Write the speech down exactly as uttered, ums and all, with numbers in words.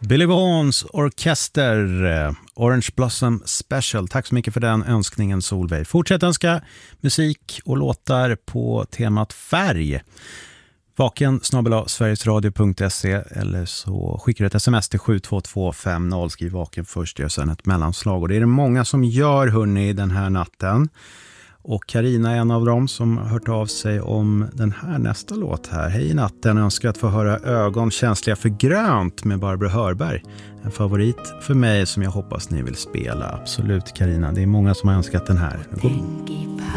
Billy Vaughns orkester, eh, Orange Blossom Special. Tack så mycket för den önskningen, Solveig. Fortsätt önska musik och låtar på temat färg. Vaken snabel-a sverigesradio punkt se eller så skickar du ett sms till sju två två fem noll. Skriv vaken först, gör sen ett mellanslag. Och det är det många som gör, hörni, den här natten. Och Carina är en av dem som har hört av sig om den här nästa låt här. Hej natten, önskar att få höra Ögon känsliga för grönt med Barbro Hörberg. En favorit för mig som jag hoppas ni vill spela. Absolut, Carina, det är många som har önskat den här.